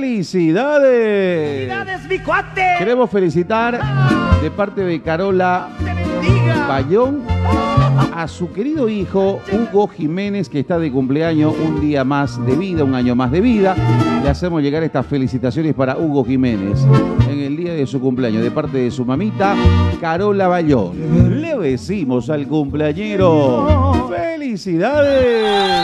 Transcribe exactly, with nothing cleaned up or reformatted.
¡Felicidades! ¡Felicidades, mi cuate! Queremos felicitar de parte de Carola ¡Te bendiga! Bayón a su querido hijo Hugo Jiménez, que está de cumpleaños, un día más de vida, un año más de vida. Le hacemos llegar estas felicitaciones para Hugo Jiménez en el día de su cumpleaños, de parte de su mamita, Carola Bayón. Le decimos al cumpleañero, ¡felicidades!